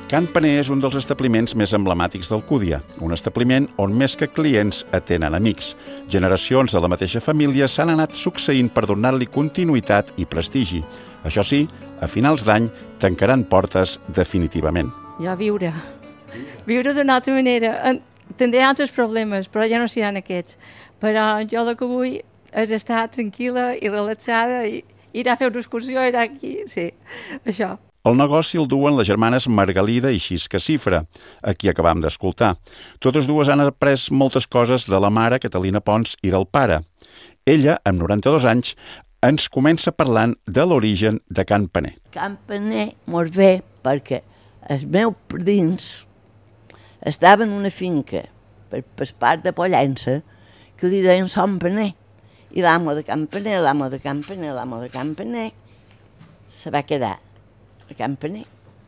Can Paner és un dels establiments més emblemàtics d'Alcúdia, un establiment on més que clients atenen amics. Generacions de la mateixa família s'han anat succeint per donar-li continuïtat i prestigi. Això sí, a finals d'any tancaran portes definitivament. Ja viure d'una altra manera. Tindré altres problemes, però ja no seran aquests. Però jo el que vull és estar tranquil·la i relaxada i ir a fer una excursió, ir aquí, sí, això. El negoci el duen les germanes Margalida i Xisca Cifra, a qui acabam d'escoltar. Totes dues han après moltes coses de la mare, Catalina Pons, i del pare. Ella, amb 92 anys, ens comença parlant de l'origen de Can Paner. Can Paner mos ve perquè els meus padrins estaven en una finca per part de Pollença que li deien Son Paner. I l'amo de Can Paner se va quedar a Can Paner.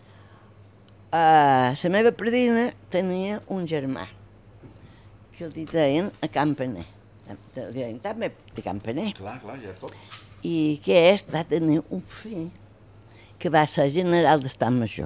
La meva padrina tenia un germà que li deien a Can Paner. Li deien també de Can Paner. Clar, ja tots. I aquest va tenir un fill que va ser general d'Estat Major.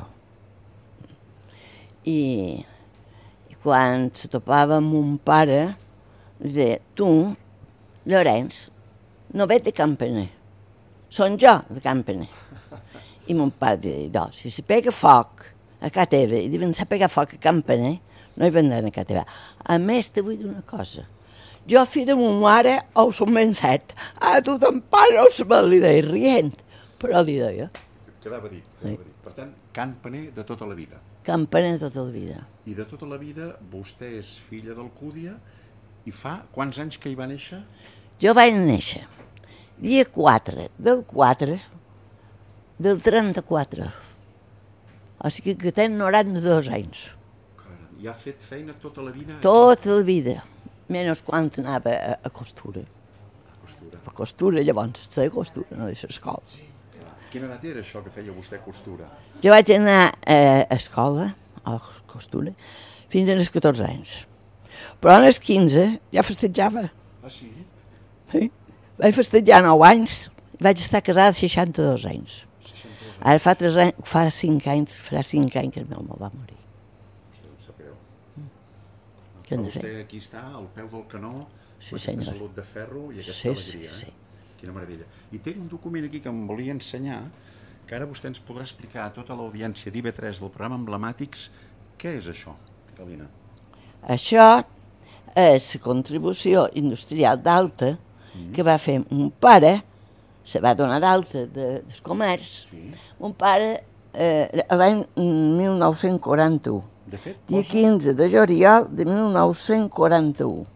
I quan se topava amb mon pare, li deia, tu, Llorenç, no ve de Can Paner, són jo de Can Paner. I mon pare deia, no, si se pega foc a casa teva i deuen saber pegar foc a Can Paner, no hi vendran a casa teva. A més, te vull dir una cosa. Jo, fill de mon mare, ho som ben cert. A tu ton pare no se me li deia rient, però li deia. Quedava dit. Per tant, Can Paner de tota la vida. Can Paner de tota la vida. I de tota la vida vostè és filla d'Alcúdia i fa quants anys que hi va néixer? Jo vaig néixer dia 4 del 4 del 34. O sigui que tenc 92 anys. Caram, i ha fet feina tota la vida? Tota la vida. Menys quan anava a costura. A costura, llavors, sé costura, no de l'escola. Quina edat era això que feia vostè costura? Jo vaig anar a escola, a costura, fins als 14 anys. Però als 15 ja festejava. Ah, sí? Sí. Vaig festejar 9 anys i vaig estar casada 62 anys. 62 anys. Ara farà 5 anys que el meu home va morir. Vostè ho sap greu. Que no Vostè sé. aquí està, al peu del canó, Sí, aquesta senyor. salut de ferro i aquesta alegria. Sí. Quina meravella. I té un document aquí que em volia ensenyar, que ara vostè ens podrà explicar a tota l'audiència d'IV3 del programa Emblemàtics què és això, Catalina? Això és la contribució industrial d'alta que va fer mon pare, se va donar d'alta del comerç, mon pare l'any 1941, De fet, dia 15 de juliol de 1941.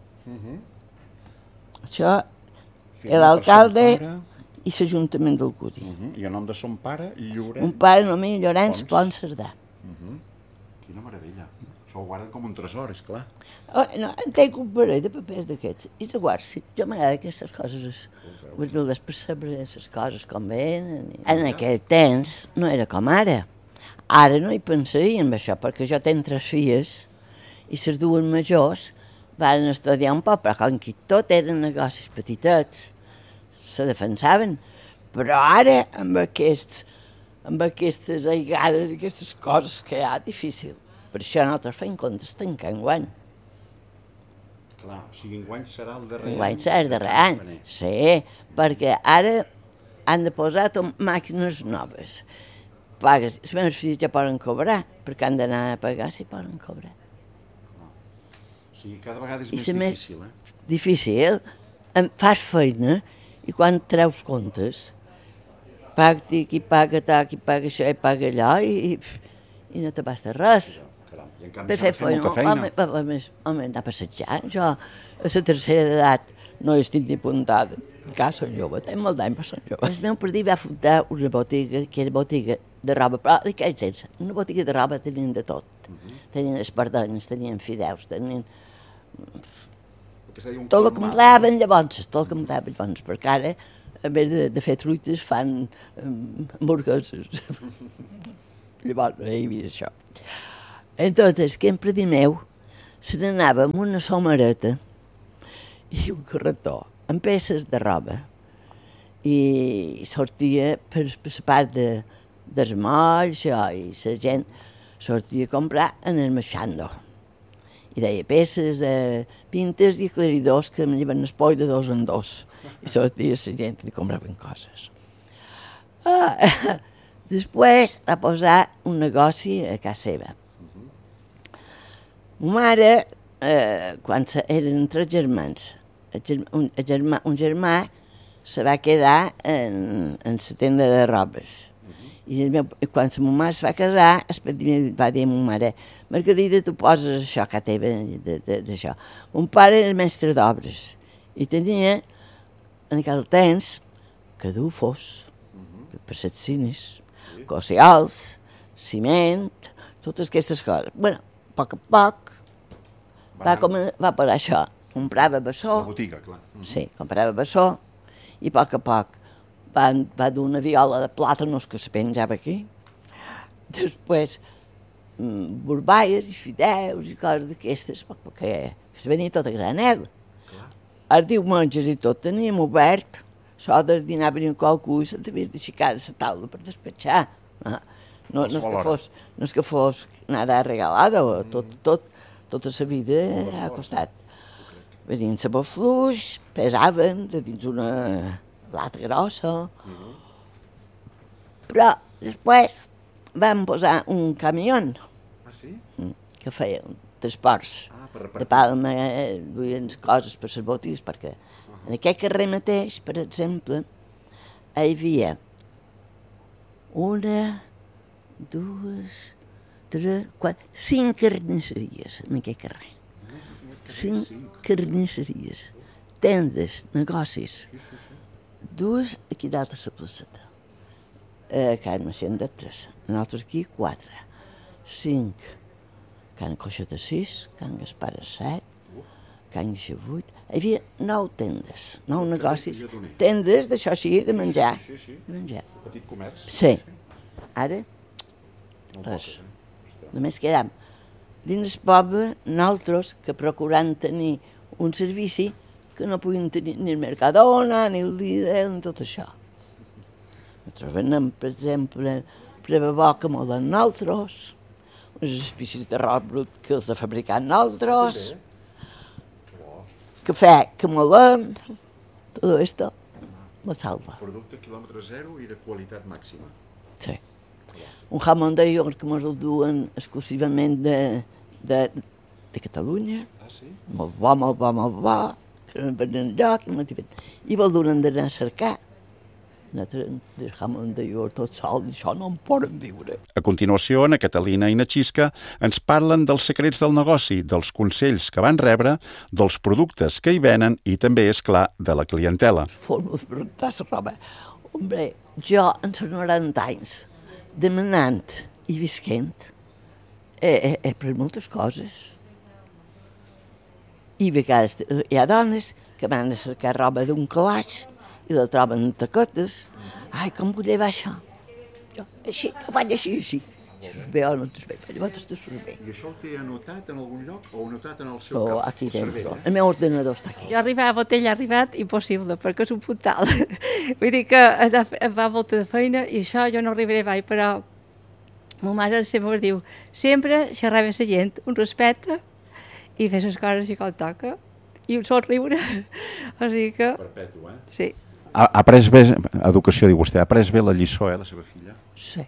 Això era l'alcalde i l'Ajuntament d'Alcúdia. I a nom de son pare, Llorenç... Un pare anomenat Llorenç Pons Cerdà. Quina meravella. Això ho guarden com un tresor, és clar. Oh, no, en tenc un parell de papers d'aquests. I de guard, sí, jo m'agrada aquestes coses, de les percebre les coses com venen. En aquell temps no era com ara. Ara no hi pensaria en això, perquè jo tenc 3 filles i les dues majors van estudiar un poc, però com que tot eren negocis petitets, se defensaven. Però ara, amb aquestes aigades, aquestes coses que hi ha, difícil. Per això nosaltres fem comptes tancant guany. Clar, o sigui, enguany serà el darrer any. Enguany serà el darrer any. Sí, perquè ara han de posar màquines noves. Pagues, les meves filles ja poden cobrar, perquè han d'anar a pagar si poden cobrar. O sigui, cada vegada és més difícil, eh? Difícil. Fas feina i quan treus comptes, paga qui paga tal, qui paga això i paga allò i no te basta res. Caram, i en canvi s'ha de fer molta feina. Home, anar a passejar. Jo, a la tercera edat, no hi estic ni apuntada. Encara són jove, tenc molt d'any per ser jove. El meu padrí va fundar una botiga, que era botiga de roba, però aquell temps, una botiga de roba tenien de tot. Tenien espardenyes, tenien fideus, tenien... Tot el que em daven llavors, perquè ara, a més de fer truites, fan hamburgueses. Llavors, no hi havia això. Entonces, que en predí meu, se n'anava amb una somareta i un carretó, amb peces de roba, i sortia per la part dels molls, i la gent sortia a comprar en el Meixando. I deia peces de pintes i aclaridors que me lleven espoi de 2 en 2. I sortia la gent i compraven coses. Després va posar un negoci a casa seva. Ma mare, quan eren 3 germans, un germà se va quedar en la tenda de robes. I quan la meva mare es va casar, va dir a ma mare: Margarida, tu poses això a casa teva, d'això. Mon pare era mestre d'obres i tenia, en aquell temps, cadufos, per les cines, cocials, ciment, totes aquestes coses. Bueno, a poc va per això. Comprava bessó. La botiga, clar. Sí, comprava bessó i a poc va dur una viola de plàtanos que se penjava aquí. Després, borbaies i fideus i coses d'aquestes, perquè se venia tot a granel. Els diumenges i tot teníem obert, això de dinar venia qualcú i se t'havies d'aixecar de la taula per despatxar. No és que fos nada regalada, tota la vida ha costat. Venien sabó fluix, pesaven de dins una lata grossa. Però després vam posar un camió que feia transports de Palma, duien coses per les botigues, perquè en aquest carrer mateix, per exemple, hi havia 1, 2, 3, 4, 5 carnisseries en aquest carrer. 5 carnisseries, tendes, negocis. 2 aquí dalt a la placeta. Can Macià de 3, nosaltres aquí 4, 5, Can Coixet de 6, Can Gaspar de 7, Can Guixer 8. Hi havia 9 tendes, 9 negocis, tendes d'això així, de menjar. De menjar. Petit comerç. Sí. Ara, res. Només quedam dins el poble, nosaltres, que procurant tenir un servici que no puguin tenir ni el Mercadona, ni el Lidl, ni tot això. Nosaltres venem, per exemple, preva que molen nosaltres, unes espècies d'arròs brut que els ha fabricat nosaltres, cafè que molem, tot esto me salva. Producte quilòmetre zero i de qualitat màxima. Sí. Un jamón de York que ens el duen exclusivament de Catalunya. Ah, sí? Molt bo, que no venen enlloc, i vol donen d'anar a cercar. Nosaltres, jamón de York tot sol, això no en poden viure. A continuació, na Catalina i na Xisca ens parlen dels secrets del negoci, dels consells que van rebre, dels productes que hi venen i també, és clar, de la clientela. Forma de preguntar la roba. Hombre, jo, en els 90 anys, demanant i visquent, he pres moltes coses. I a vegades hi ha dones que van a cercar roba d'un calaix i la troben en taquetes. Ai, com vull llevar això? Jo, així, ho faig així. Si us ve o no t'us ve, llavors t'us ve. I això ho té anotat en algun lloc o anotat en el seu cap? Aquí dentro. El meu ordenador està aquí. Jo arribar a botell ha arribat impossible, perquè és un puntal. Vull dir que va molta de feina i això jo no arribaré mai, però ma mare sempre diu, sempre xerrava la gent, un respecte i fer les coses així com toca i un somriure. O sigui que... Perpetu, eh? Sí. Ha après bé, educació, diu vostè, ha après bé la lliçó, la seva filla? Sí.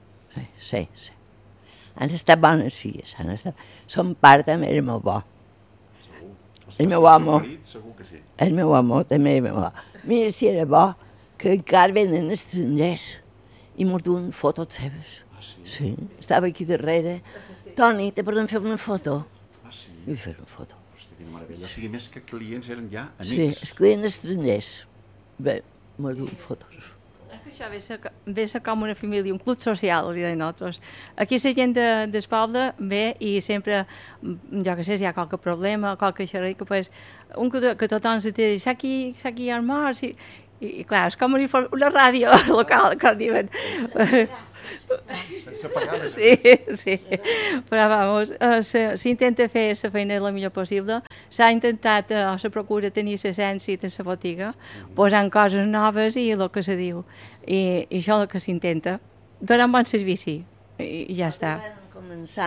Han estat bones filles, Son pare també era molt bo. El meu home, el meu home també era molt bo. Mira si era bo, que encara venen estrangers i mos duen fotos seves. Sí, estava aquí darrere. Toni, te podem fer una foto? Sí. Vull fer una foto. Hòstia, quina meravella. O sigui, més que clients eren ja amics. Sí, els clients estrangers. Bé, mos duen fotos. Això ve ser com una família, un club social, li deien nosaltres. Aquí la gent del poble ve i sempre, jo que sé, si hi ha qualque problema, qualque xerrica, pues, que tothom se té, aquí hi ha morts, i clar, és com una ràdio local, com diuen. Sense pagar més. Sí, però vamos, s'intenta fer la feina la millor possible, s'ha intentat, o se procura tenir l'essència de la botiga, posant coses noves i el que se diu, i això és el que s'intenta, donar un bon servici, i ja està. Van començar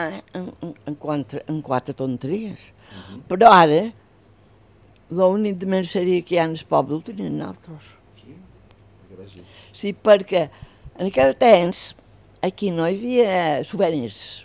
en quatre tonteries. Però ara, l'únic de merceria que hi ha en el poble ho tenien nosaltres. Sí, perquè en aquell temps aquí no hi havia souvenirs.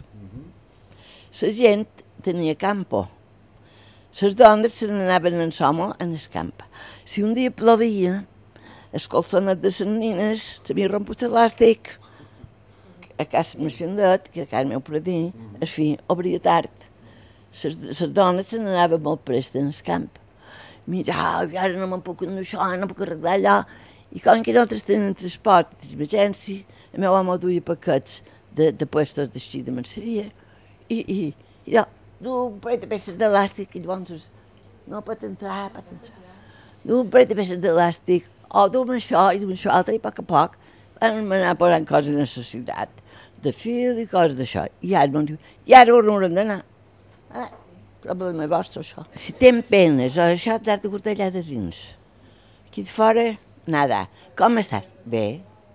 La gent tenia campo. Les dones se n'anaven en somo en el camp. Si un dia plovia, el colçonet de les nines s'havia romput l'elàstic. A casa Mercendet, que a casa meu per dir, en fi, obria tard. Les dones se n'anaven molt prest en el camp. Mira, ara no me'n puc anar això, no puc arreglar allò. I com que nosaltres tenen transport d'emergència, el meu home duia paquets de puestos d'així de merceria. I jo, du un parell de peces d'elàstic, i llavors no pots entrar. Du un parell de peces d'elàstic, o du'm això i altre, i a poc vam anar posant coses de necessitat, de fil i coses d'això. I ara m'ho diu, i ara on haurem d'anar? Problema vostre, això. Si tens penes o això, t'has de guardar allà de dins. Aquí de fora, nada. Com estàs? Bé.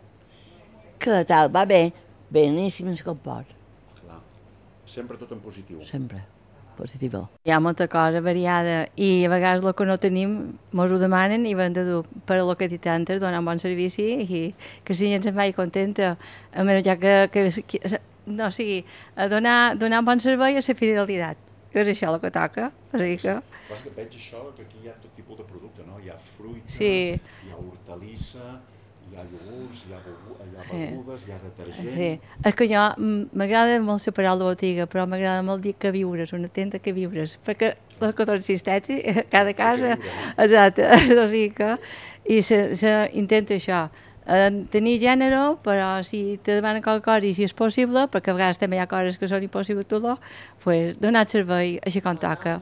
Què tal? Va bé? Beníssim ens comport. Sempre tot en positiu. Sempre. Positiu. Hi ha molta cosa variada i a vegades el que no tenim mos ho demanen i hem de dur per a lo que t'intantes, donar un bon servici i que si ens en vagi contenta. A menys ja no, o sigui, a donar un bon servei a la fidelitat, que és això el que toca. O sigui que... Vas que veig això, que aquí hi ha tot tipus de producte, no? Hi ha fruita, sí. Hi ha hortalissa, hi ha iogurts, hi ha begudes, hi ha detergent... Sí, és que jo m'agrada molt separar la botiga, però m'agrada molt dir que viures, una tenda que viures, perquè la consistència, cada casa... Exacte, o sigui que... I s'intenta això, tenir gènere, però si te demanen qualque cosa i si és possible, perquè a vegades també hi ha coses que són impossibles tot, pues donar servei així com toca.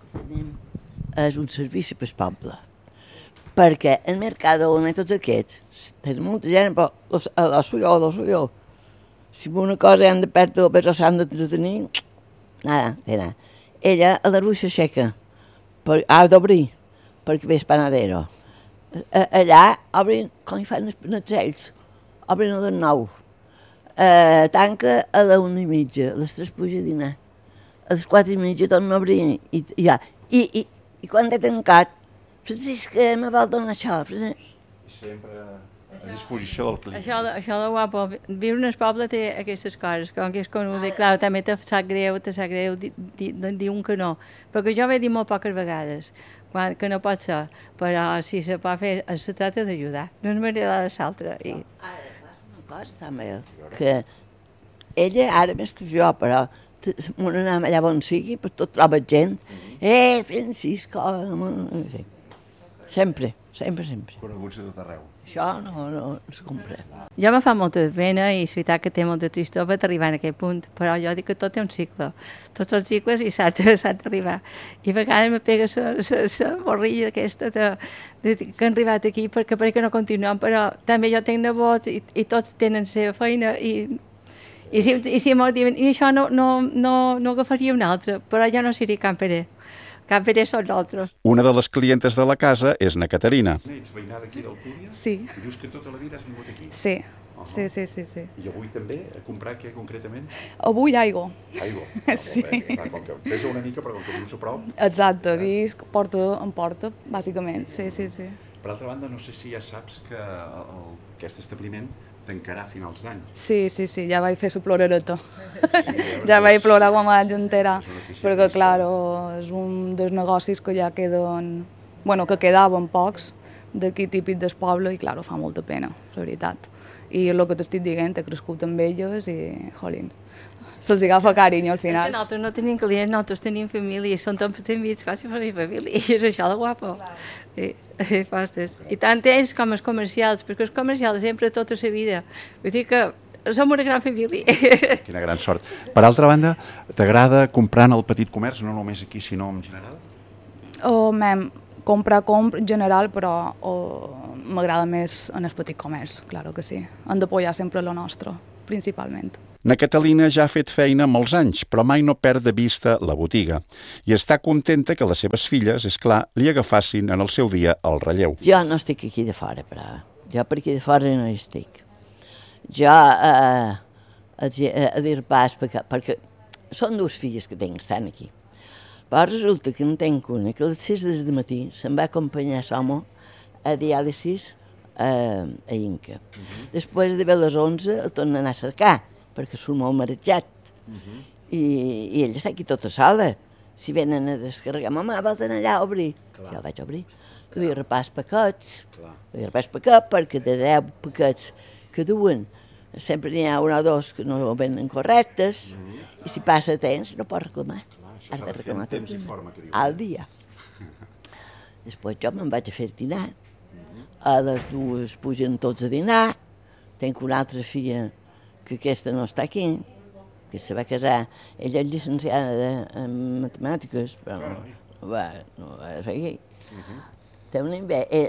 És un servici per al poble. Perquè el Mercadona i tots aquests tenen molta gent, però lo suyo. Si una cosa han de perdre, però s'han d'entretenir, nada, tenen. Ella a la ruixa aixeca, ha d'obrir, perquè ve el panadero. Allà obrin, com hi fan els panatzells, obrin a les 9. Tanca a les 1:30, a les 3 puja a dinar. A les 4:30 torna a obrir i quan he tancat, Francisc, me vol donar això. I sempre a disposició del client. Això de guapo, viure en el poble té aquestes coses, com que és conegut, i clar, també te sap greu dir un que no, perquè jo he dit molt poques vegades, que no pot ser, però si se pot fer, se tracta d'ajudar, d'una manera o de l'altra. Ara, passa una cosa també, que ella, ara més que jo, però m'ho anem allà on sigui, per tot troba gent, Francisco, sempre. Coneguts de tot arreu. Això no es compra. Jo me fa molta pena i és veritat que té molta tristor per arribar a aquest punt, però jo dic que tot té un cicle, tots els cicles i s'ha d'arribar. I a vegades me pega la borrilla aquesta que han arribat aquí perquè no continuem, però també jo tinc nebots i tots tenen la seva feina i si m'ho diuen, i això no agafaria un altre, però jo no seria camperer. Camperer són nosaltres. Una de les clientes de la casa és na Caterina. Ets veïnada aquí d'Alcúdia? Sí. I dius que tota la vida has vingut aquí? Sí. Sí. I avui també a comprar què concretament? Avui aigua. Aigua? Sí. Clar, com que pesa una mica, però com que vius a prop... Exacte, visc porta en porta, bàsicament, sí. Per altra banda, no sé si ja saps que aquest establiment tancarà a finals d'any. Sí, ja vaig fer la plorereta. Ja vaig plorar quan vaig enterar, perquè, clar, és un dels negocis que ja queden... Bueno, que quedaven pocs d'aquí típic del poble i, clar, fa molta pena, la veritat. I el que t'estic dient, he crescut amb elles i, jolín, se'ls agafa carinyo al final. Nosaltres no tenim clients, nosaltres tenim família, són tots envits, quasi fossin família, i és això de guapo. I tant ells com els comercials, perquè els comercials sempre tota la vida. Vull dir que som una gran família. Quina gran sort. Per altra banda, t'agrada comprar en el petit comerç, no només aquí, sinó en general? Comprar en general, però m'agrada més en el petit comerç, claro que sí. Hem d'apoyar sempre lo nostre, principalment. Na Catalina ja ha fet feina molts anys, però mai no perd de vista la botiga. I està contenta que les seves filles, és clar, li agafassin en el seu dia el relleu. Jo no estic aquí de fora, però jo per aquí de fora no hi estic. Jo a dir pas, perquè són dues filles que tinc, estan aquí. Però resulta que en tenc una que a les 6 del matí se'n va acompanyar l'home a diàlisis a Inca. Després de les 11 el tornen a cercar, perquè surt molt marejat. I ella està aquí tota sola. Si venen a descarregar, mamà, vols anar allà a obrir? Ja el vaig obrir. Que li repàs paquets. Li repàs paquet perquè de 10 paquets que duen sempre n'hi ha un o dos que no venen correctes i si passa temps no pot reclamar. Has de reclamar temps i forma, que diu. Al dia. Després jo me'n vaig a fer dinar. A les 2 pugen tots a dinar. Tenc una altra filla que aquesta no està aquí, que se va casar. Ella és llicenciada en matemàtiques, però no va seguir. Té una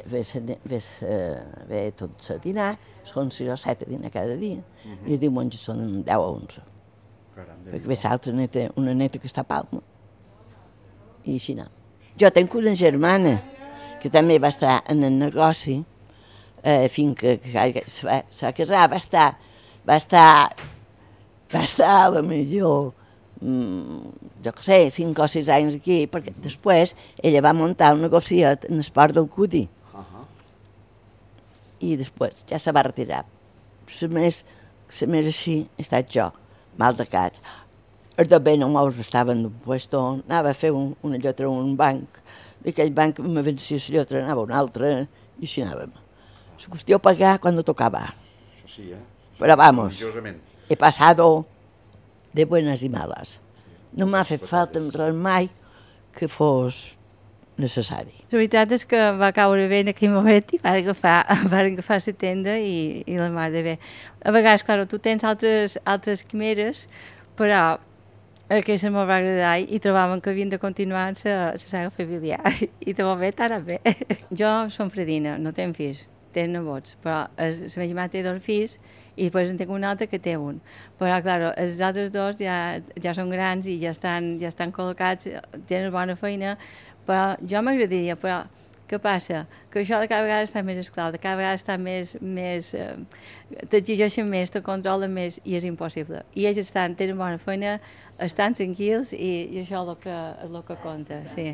ve tots a dinar, són 6 o 7 a dinar cada dia, i els diumenges són 10 o 11. Perquè ve l'altra neta, una neta que està a Palma, i així no. Jo tenc una germana que també va estar en el negoci, fins que se va casar, va estar a la millor, jo què sé, 5 o 6 anys aquí, perquè després ella va muntar un negociet en l'esport del Cudi. I després ja se va retirar. La més així he estat jo, mal de cap. Els de bé no meus estaven d'un puesto, anava a fer una lletra a un banc, d'aquell banc me vencia la lletra, anava a un altre, i així anàvem. La qüestió pagar quan tocava. Això sí, Però vamos, he pasado de buenas i malas. No m'ha fet falta res mai que fos necessari. La veritat és que va caure bé en aquell moment i van agafar la tenda i la mar de bé. A vegades, clar, tu tens altres quimeres, però aquesta m'ho va agradar i trobàvem que havien de continuar la saga familiar i de moment ara bé. Jo som fredina, no tenc fills, tenc nebots, però la meva germana té 2 fills i després en tinc un altre que té un. Però, clar, els altres 2 ja són grans i ja estan col·locats, tenen bona feina, però jo m'agradaria, però què passa? Que això de cada vegada està més esclau, de cada vegada està més t'exigeixen més, te controlen més i és impossible. I ells tenen bona feina, estan tranquils i això és el que compta, sí.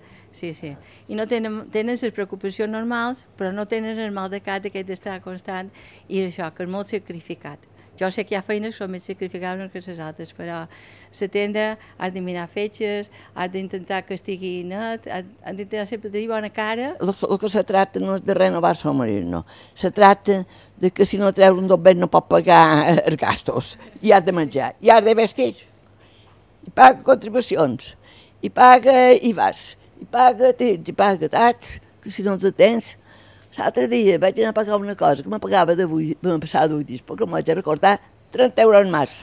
I no tenen les preocupacions normals, però no tenen el mal de cap d'aquest d'estar constant i això, que és molt sacrificat. Jo sé que hi ha feines que són més sacrificades que les altres, però la tenda has de mirar fetges, has d'intentar que estigui net, has d'intentar sempre tenir bona cara. El que se tracta no és de renovar el marit, no. Se tracta de que si no treus un doblet no pot pagar els gastos, i has de menjar, i has de vestir, i paga contribucions, i paga IVAs, i paga tens, i paga tats, que si no els tens. L'altre dia vaig anar a pagar una cosa que me pagava m'ha passat d'8 dies, perquè em vaig recordar 30 euros més.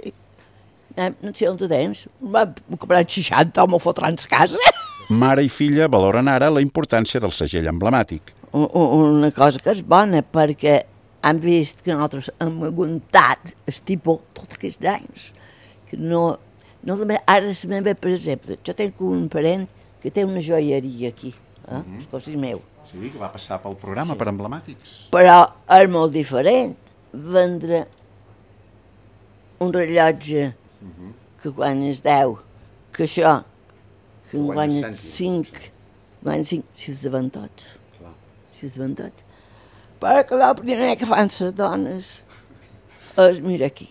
No sé on els tens, m'han comprat 60 o m'ho fotran a casa. Mare i filla valoren ara la importància del segell emblemàtic. Una cosa que és bona, perquè han vist que nosaltres hem aguantat el tipus tots aquests anys. Que no, ara la meva, per exemple, jo tinc un parent que té una joieria aquí, el cosí meu. Sí, que va passar pel programa per emblemàtics. Però és molt diferent vendre un rellotge que guanyes 10, que això, que en guanyes 5, si es ven tots. Si es ven tots. Perquè el primer que fan les dones és, mira aquí,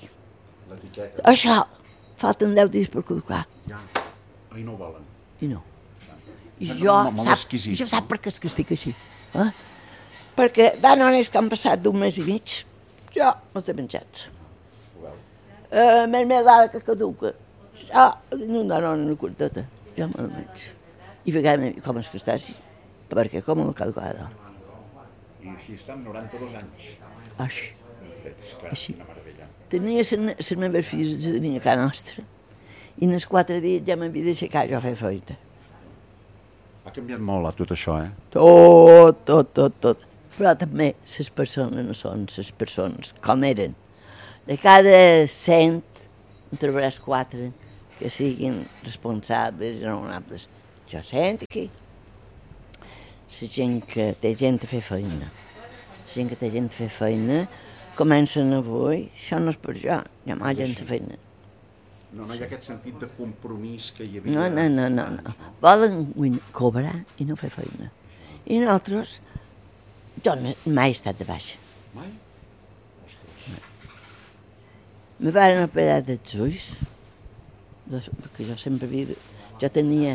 això, falten 10 dies per caducar. Ja, i no ho volen. I no. I jo sap per què és que estic així. Perquè danones que han passat d'un mes i mig, jo me'ls he menjat. Més dada que caduca, jo un danone una curteta, jo me'l menjo. I vegades, com és que està així? Perquè com una caducada. I així estan 92 anys. Així. Així. Tenia les meves filles, tenia a casa nostra, i en els 4 dies ja m'havia d'aixecar jo a fer feina. Ha canviat molt tot això, Tot. Però també les persones no són les persones com eren. De cada 100 en trobaràs 4 que siguin responsables i raonables. Jo sento aquí la gent que té gent a fer feina. La gent que té gent a fer feina comencen avui, això no és per jo, ja m'ha gent la feina. No hi ha aquest sentit de compromís que hi havia... No. Volen cobrar i no fer feina. I nosaltres, jo mai he estat de baixa. Mai? Ostres. Me van operar dels ulls, perquè jo sempre havia... Jo tenia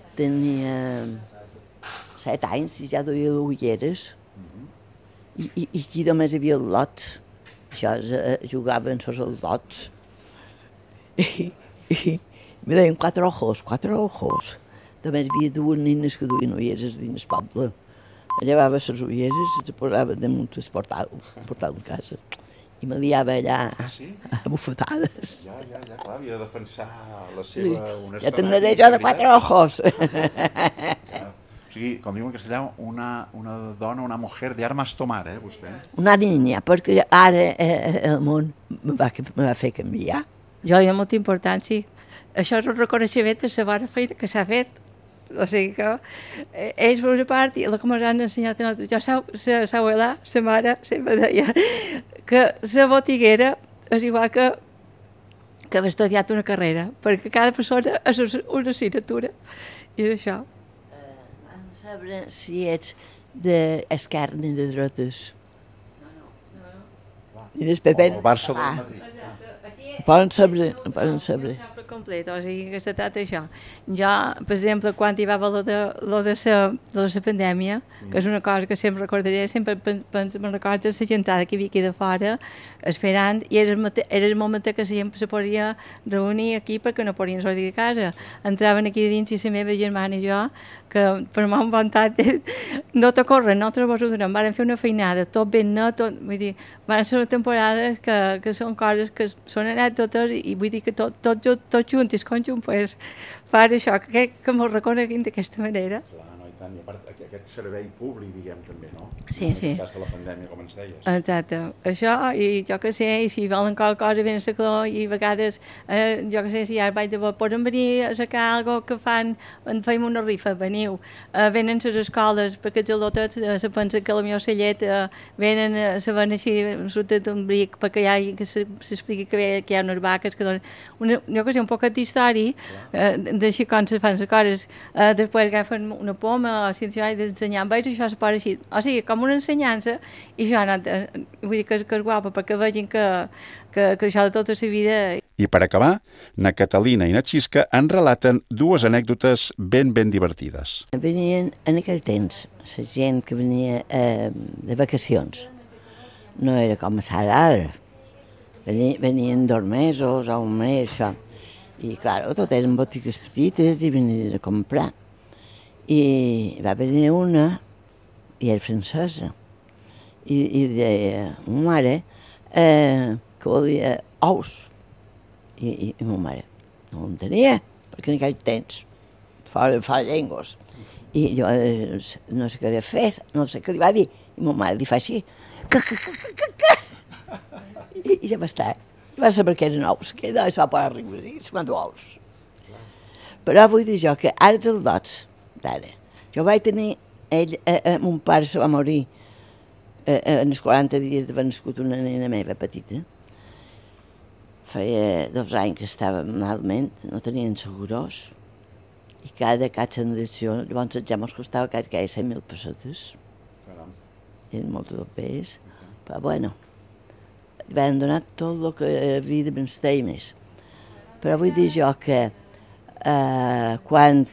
7 anys i ja duia ulleres. I aquí només hi havia lots. Jo jugava en els lots. I me deien 4 ojos. També hi havia 2 nines que duien ulleres dins el poble. Llevava les ulleres i les posava damunt el portal de casa. I me liava allà a bufetades. Ja, clar, havia de defensar la seva honestedat. Ja tindré jo de 4 ojos. O sigui, com diuen en castellà, una dona, una mujer de armas tomar, vostè? Una niña, perquè ara el món me va fer canviar. Jo hi ha molta importància. Això és un reconeixement de la bona feina que s'ha fet. O sigui que ells per una part i el que ens han ensenyat a nosaltres. Jo, sa abuela, sa mare, sempre deia que la botiguera és igual que haver estudiat una carrera, perquè cada persona és una assignatura. I és això. Van saber si ets d'esquerra ni de dretes. Ni del PP. O el Barça o del Madrid. Poden saber. Complet, o sigui que se tracta d'això. Jo, per exemple, quan hi va haver lo de la pandèmia, que és una cosa que sempre recordaré, sempre me'n recordo la gentada que hi havia aquí de fora, esperant, i era el moment que la gent se podia reunir aquí perquè no podien sortir de casa. Entraven aquí dins i la meva germana i jo, que per m'ha encantat, no t'ocorren, nosaltres vos ho donem, vam fer una feinada, tot ben net, vull dir, van ser temporades que són coses que són anècdotes i vull dir que tot junt i conjunt, pues, fa això, que m'ho reconeguin d'aquesta manera. Clar, no, i tant, i a part aquest servei públic, diguem, també, no? Sí. En el cas de la pandèmia, com ens deies. Exacte. Això, i jo que sé, i si volen qualque cosa ven a la calor, i a vegades, jo que sé, si ara vaig de bo, poden venir a sacar alguna que fan, en feim una rifa, veniu, venen les escoles, perquè els al·lotets se pensen que la meva cellet venen, se ven així, surten d'un bric, perquè que s'expliqui que hi ha unes vaques que donen, jo que sé, un poquet d'història, d'així com se fan les coses, després agafen una poma, o si d'ensenyar amb ells, això se posa així. O sigui, com una ensenyança, i jo he anat, vull dir que és guapa, perquè vegin que això de tota la vida... I per acabar, na Catalina i na Xisca en relaten 2 anècdotes ben divertides. Venien en aquell temps, la gent que venia de vacacions. No era com ara. Venien 2 mesos o 1 mes, això. I, clar, tot eren botigues petites i venien a comprar. I va venir una, i era francesa, i deia, ma mare, que volia ous. I ma mare no en tenia, perquè en aquell temps, fa llengües. I jo no sé què havia fet, no sé què li va dir, i ma mare li fa així, i ja va estar. Va saber que eren ous, que no es va posar a riure, i se m'han ous. Però vull dir jo que ara els dots, d'ara. Jo vaig tenir, mon pare se va morir en els 40 dies d'haver nascut una nena meva petita. Feia 2 anys que estava malament, no tenien segurós, i cada sanització, llavors ja mos costava quasi 100.000 pessetes. Eren molt de pes, però bueno, li van donar tot el que havia de benestar i més. Però vull dir jo que quan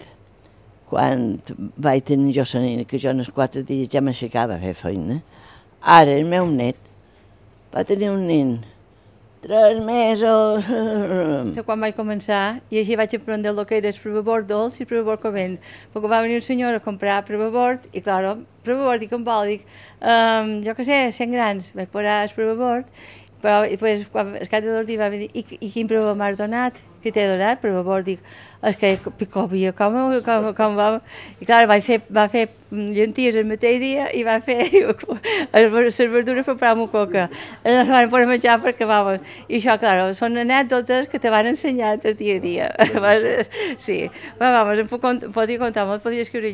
vaig tenir jo la nena, que jo en els 4 dies ja m'aixecava a fer feina, ara el meu net va tenir un nen 3 mesos. Quan vaig començar, i així vaig aprendre el que era el provabord dolç i el provabord calent, perquè va venir un senyor a comprar provabord, i clar, provabord, dic, em vol, dic, jo què sé, 100 grans, vaig posar el provabord, però després, quan el cap de 2 dies va venir, i quin provabord m'has donat? Què t'he donat? Provabord, dic, és que picovia, com va... I clar, va fer llenties el mateix dia i va fer les verdures per preparar-me coca. Les van posar a menjar perquè, vamos, i això, clar, són anècdotes que te van ensenyar el dia a dia. Sí, vamos, em podria contar molt, podria escriure